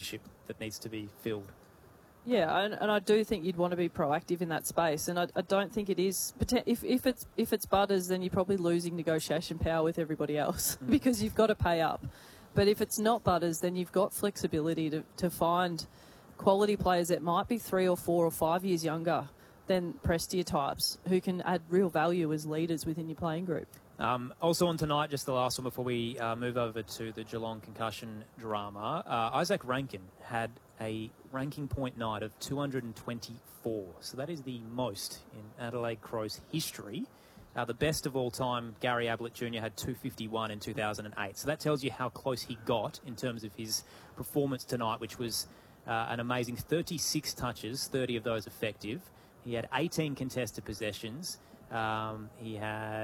leadership that needs to be filled. Yeah, and I do think you'd want to be proactive in that space, and I don't think it is. If it's Butters, then you're probably losing negotiation power with everybody else because you've got to pay up. But if it's not Butters, then you've got flexibility to find quality players that might be 3 or 4 or 5 years younger than Prestia types who can add real value as leaders within your playing group. Also on tonight, just the last one before we move over to the Geelong concussion drama, Isaac Rankin had a ranking point night of 224. So that is the most in Adelaide Crows history. The best of all time, Gary Ablett Jr. had 251 in 2008. So that tells you how close he got in terms of his performance tonight, which was an amazing 36 touches, 30 of those effective. He had 18 contested possessions. He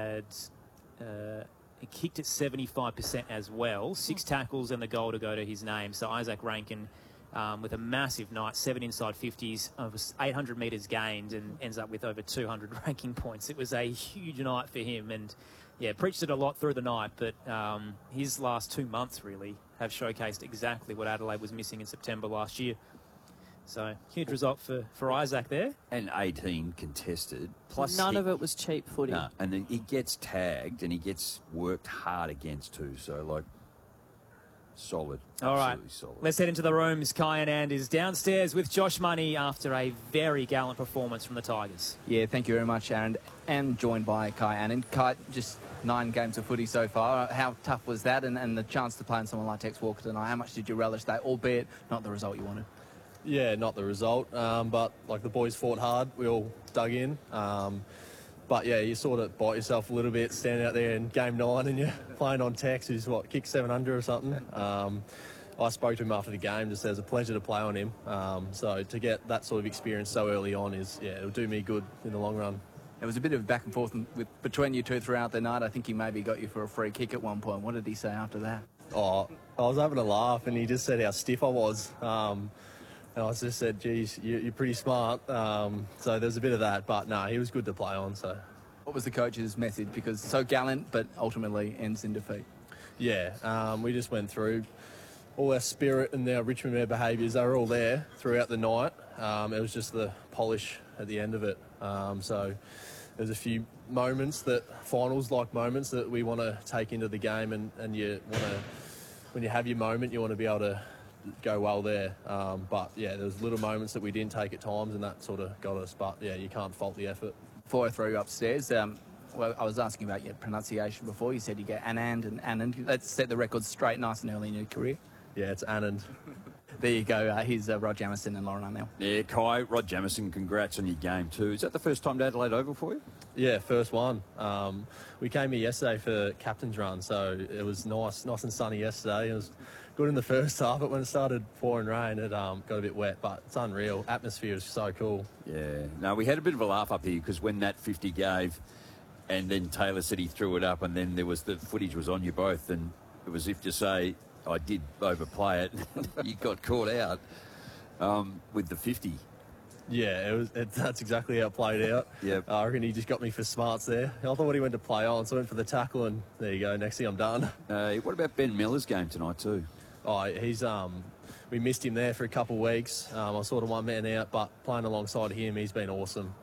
kicked at 75% as well. 6 tackles and the goal to go to his name. So Isaac Rankin with a massive night, 7 inside 50s, over 800 metres gained, and ends up with over 200 ranking points. It was a huge night for him, and yeah, preached it a lot through the night, but his last 2 months really have showcased exactly what Adelaide was missing in September last year. So, huge result for Isaac there. And 18 contested. Plus None of it was cheap footy. No, and then he gets tagged and he gets worked hard against too. So, like, solid. All right, solid. Let's head into the rooms. Kai Anand is downstairs with Josh Money after a very gallant performance from the Tigers. Yeah, thank you very much, Aaron. And joined by Kai Anand. Kai, just 9 games of footy so far. How tough was that? And the chance to play on someone like Tex Walker tonight, how much did you relish that, albeit not the result you wanted? Yeah, not the result, but like the boys fought hard. We all dug in. But yeah, you sort of bite yourself a little bit standing out there in game 9 and you're playing on Tex, who's kicked 700 or something. I spoke to him after the game, just said it was a pleasure to play on him. So to get that sort of experience so early on it'll do me good in the long run. There was a bit of back and forth between you two throughout the night. I think he maybe got you for a free kick at one point. What did he say after that? Oh, I was having a laugh and he just said how stiff I was. And I just said, geez, you're pretty smart. So there's a bit of that, but no, he was good to play on. So, what was the coach's message? Because so gallant, but ultimately ends in defeat. Yeah, we just went through all our spirit and our Richmond Mayor behaviours. They were all there throughout the night. It was just the polish at the end of it. So there's a few moments finals-like moments that we want to take into the game, and you want to, when you have your moment, you want to be able to go well there. But yeah, there was little moments that we didn't take at times, and that sort of got us. But yeah, you can't fault the effort. Before I throw you upstairs, well, I was asking about your pronunciation before. You said you get Anand and Anand. Let's set the record straight nice and early in your career. Yeah, it's Anand. There you go. Here's Rod Jamieson and Lauren Arnell. Yeah, Kai, Rod Jamieson, congrats on your game too. Is that the first time to Adelaide Oval for you? Yeah, first one. We came here yesterday for captain's run, so it was nice and sunny yesterday. It was good in the first half, but when it started pouring rain, it got a bit wet, but it's unreal. Atmosphere is so cool. Yeah. No, we had a bit of a laugh up here because when that 50 gave and then Taylor said he threw it up and then there was the footage was on you both and it was as if to say, I did overplay it. You got caught out with the 50. Yeah, that's exactly how it played out. Yep. I reckon he just got me for smarts there. I thought he went to play on, so I went for the tackle, and there you go. Next thing I'm done. What about Ben Miller's game tonight too? Oh, he's we missed him there for a couple of weeks. I was sort of one man out, but playing alongside him, he's been awesome.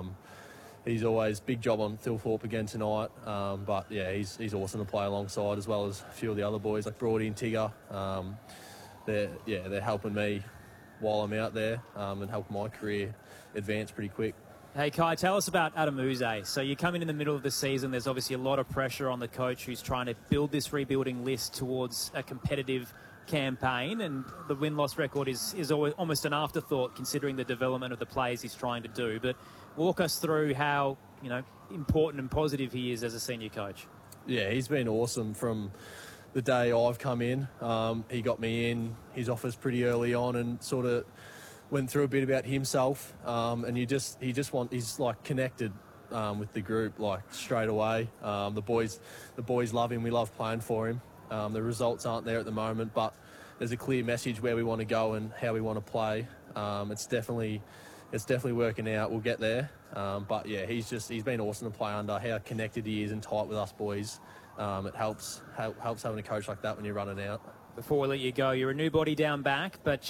He's always big job on Thilthorpe again tonight. But yeah, he's awesome to play alongside, as well as a few of the other boys like Brody and Tigger. They're helping me while I'm out there and helping my career advance pretty quick. Hey, Kai, tell us about Adam Uze. So you come in the middle of the season. There's obviously a lot of pressure on the coach who's trying to build this rebuilding list towards a competitive campaign, and the win-loss record is always almost an afterthought considering the development of the players he's trying to do. But walk us through how important and positive he is as a senior coach. Yeah, he's been awesome from the day I've come in. He got me in his office pretty early on and sort of went through a bit about himself. And he's like connected with the group like straight away. The boys love him. We love playing for him. The results aren't there at the moment, but there's a clear message where we want to go and how we want to play. It's definitely working out. We'll get there. But yeah, he's been awesome to play under. How connected he is and tight with us boys. It helps having a coach like that when you're running out. Before we let you go, you're a new body down back, but